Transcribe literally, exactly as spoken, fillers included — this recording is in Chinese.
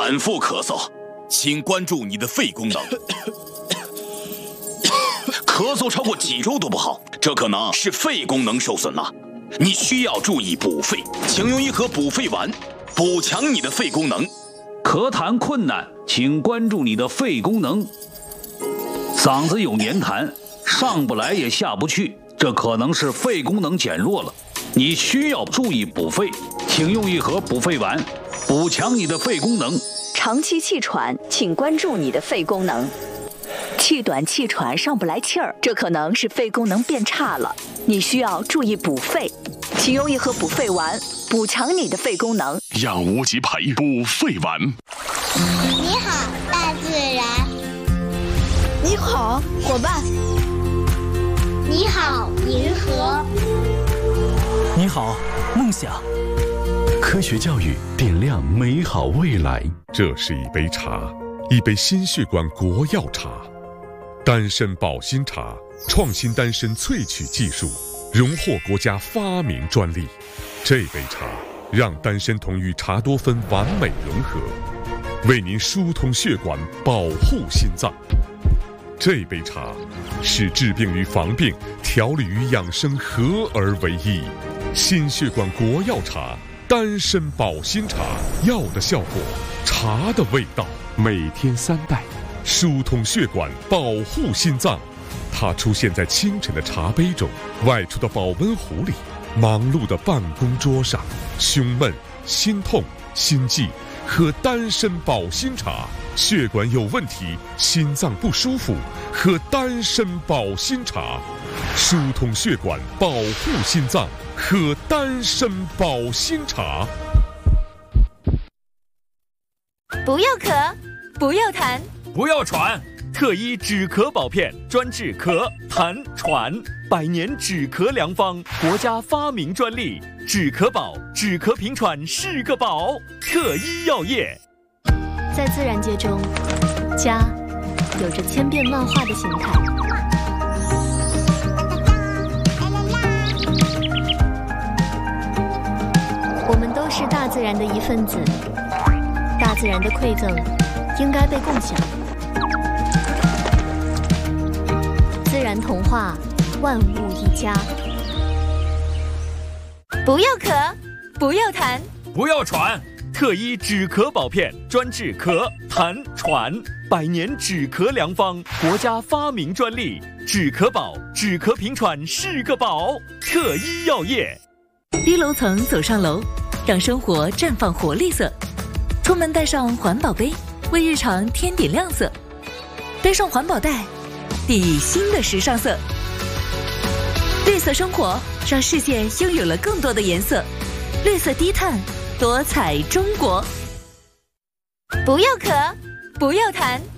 反复咳嗽，请关注你的肺功能。咳嗽超过几周都不好，这可能是肺功能受损了。你需要注意补肺，请用一盒补肺丸，补强你的肺功能。 咳痰困难，请关注你的肺功能。嗓子有黏痰，上不来也下不去，这可能是肺功能减弱了。你需要注意补肺，请用一盒补肺丸，补强你的肺功能。 长期气喘，请关注你的肺功能。气短气喘上不来气儿，这可能是肺功能变差了，你需要注意补肺，请用一盒补肺丸，补强你的肺功能。 让无极培补肺丸。 你好，大自然。 你好，伙伴。 你好，银河。 你好，梦想。 科学教育点亮美好未来。 这是一杯茶，一杯心血管国药茶，丹参保心茶，创新丹参萃取技术，荣获国家发明专利。这杯茶让丹参酮与茶多酚完美融合，为您疏通血管，保护心脏。这杯茶是治病与防病、调理与养生合而为一。心血管国药茶，丹参保心茶，药的效果，茶的味道。每天三袋，疏通血管，保护心脏。它出现在清晨的茶杯中，外出的保温壶里，忙碌的办公桌上。胸闷、心痛、心悸，喝丹参保心茶。血管有问题，心脏不舒服，喝丹参保心茶。疏通血管，保护心脏，喝丹参保心茶。 不要咳，不要痰， 不要喘，特医止咳宝片，专治咳、痰、喘，百年止咳良方，国家发明专利。止咳宝，止咳平喘是个宝。特医药业。 在自然界中，家有着千变万化的形态。我们都是大自然的一份子，大自然的馈赠应该被共享。自然童话，万物一家。 不要咳，不要痰， 不要喘。特医止咳宝片，专治咳、痰、喘，百年止咳良方，国家发明专利。止咳宝，止咳平喘是个宝。特医药业。 低楼层走上楼，让生活绽放活力色。出门带上环保杯，为日常添点亮色。背上环保袋，递以新的时尚色。绿色生活，让世界拥有了更多的颜色。绿色低碳，多彩中国。 不要咳，不要痰，